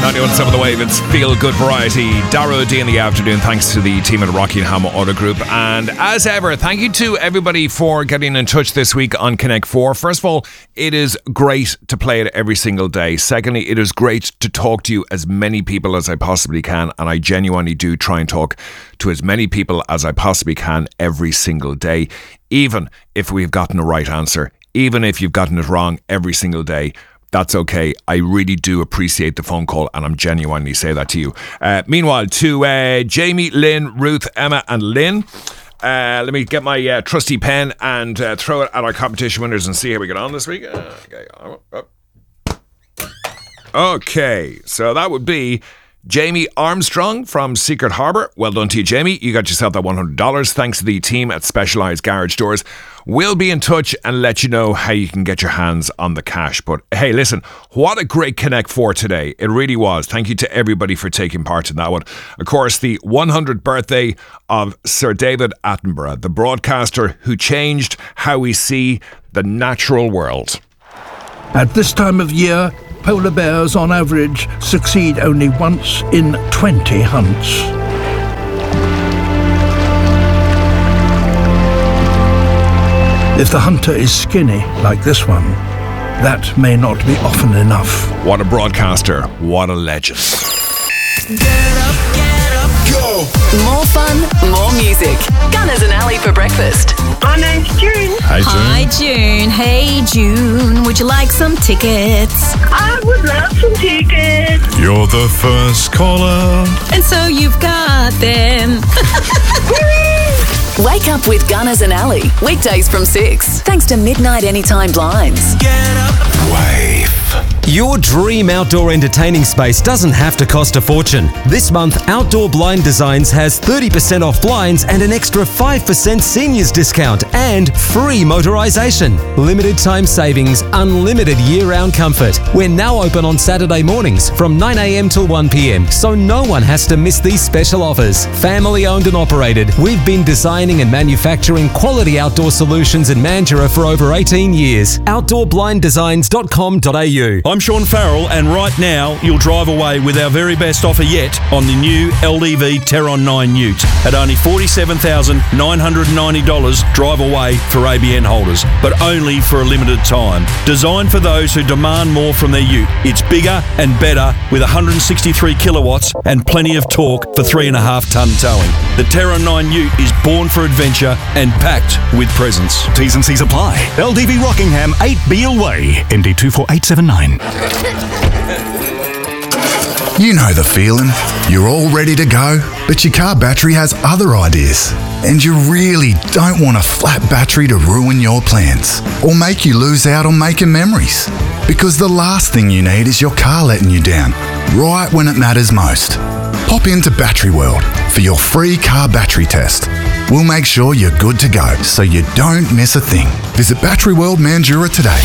91 Some of the Wave. It's Feel Good Variety. Darrow D in the afternoon. Thanks to the team at Rockingham Auto Group. And as ever, thank you to everybody for getting in touch this week on Connect 4. First of all, it is great to play it every single day. Secondly, it is great to talk to you as many people as I possibly can. And I genuinely do try and talk to as many people as I possibly can every single day. Even if we've gotten the right answer. Even if you've gotten it wrong every single day. That's okay. I really do appreciate the phone call, and I'm genuinely say that to you. Meanwhile, to Jamie, Lynn, Ruth, Emma and Lynn, let me get my trusty pen and throw it at our competition winners and see how we get on this week. Okay, so that would be Jamie Armstrong from Secret Harbour. Well done to you, Jamie. You got yourself that $100 thanks to the team at Specialised Garage Doors. We'll be in touch and let you know how you can get your hands on the cash. But hey, listen, what a great Connect 4 today. It really was. Thank you to everybody for taking part in that one. Of course, the 100th birthday of Sir David Attenborough, the broadcaster who changed how we see the natural world. At this time of year, polar bears on average succeed only once in 20 hunts. If the hunter is skinny, like this one, that may not be often enough. What a broadcaster. What a legend. Get up, go! More fun, more music. Gunners and Ali for breakfast. My name's June. Hi, June. Hey, June. Would you like some tickets? I would love some tickets. You're the first caller. And so you've got them. Wake up with Gunners and Ali. Weekdays from 6. Thanks to Midnight Anytime Blinds. Get up. Wave. Your dream outdoor entertaining space doesn't have to cost a fortune. This month, Outdoor Blind Designs has 30% off blinds and an extra 5% seniors discount and free motorisation. Limited time savings, unlimited year-round comfort. We're now open on Saturday mornings from 9 a.m. till 1 p.m, so no one has to miss these special offers. Family owned and operated, we've been designing and manufacturing quality outdoor solutions in Mandurah for over 18 years. OutdoorBlindDesigns.com.au. I'm Sean Farrell, and right now you'll drive away with our very best offer yet on the new LDV Terron 9 Ute. At only $47,990, drive away for ABN holders, but only for a limited time. Designed for those who demand more from their ute. It's bigger and better with 163 kilowatts and plenty of torque for 3.5-ton towing. The Terron 9 Ute is born for adventure and packed with presence. T's and C's apply. LDV Rockingham, 8 Beale Way, MD 24879. You know the feeling. You're all ready to go, but your car battery has other ideas. And you really don't want a flat battery to ruin your plans or make you lose out on making memories. Because the last thing you need is your car letting you down, right when it matters most. Pop into Battery World for your free car battery test. We'll make sure you're good to go so you don't miss a thing. Visit Battery World Mandurah today.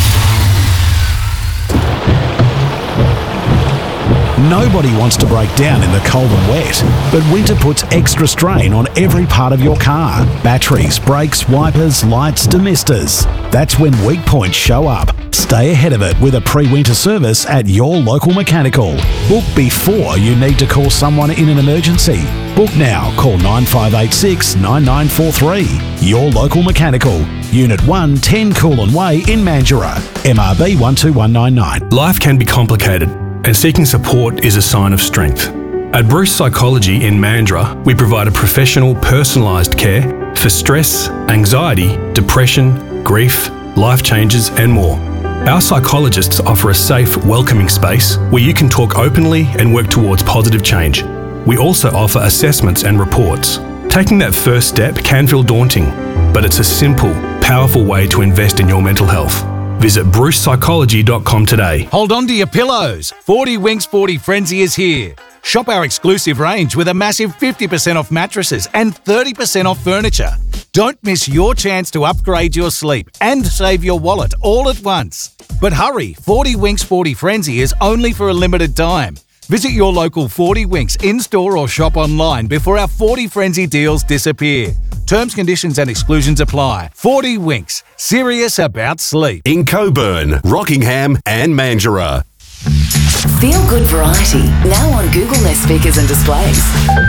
Nobody wants to break down in the cold and wet, but winter puts extra strain on every part of your car. Batteries, brakes, wipers, lights, demisters. That's when weak points show up. Stay ahead of it with a pre-winter service at your local mechanical. Book before you need to call someone in an emergency. Book now. Call 9586 9943. Your local mechanical. Unit 1, 10 Coolin Way in Mandurah. MRB 12199. Life can be complicated, and seeking support is a sign of strength. At Bruce Psychology in Mandurah, we provide a professional, personalised care for stress, anxiety, depression, grief, life changes and more. Our psychologists offer a safe, welcoming space where you can talk openly and work towards positive change. We also offer assessments and reports. Taking that first step can feel daunting, but it's a simple, powerful way to invest in your mental health. Visit brucepsychology.com today. Hold on to your pillows. 40 Winks 40 Frenzy is here. Shop our exclusive range with a massive 50% off mattresses and 30% off furniture. Don't miss your chance to upgrade your sleep and save your wallet all at once. But hurry, 40 Winks 40 Frenzy is only for a limited time. Visit your local 40 Winks in-store or shop online before our 40 Frenzy deals disappear. Terms, conditions and exclusions apply. 40 Winks. Serious about sleep. In Coburn, Rockingham and Mandurah. Feel Good Variety, now on Google Nest speakers and displays.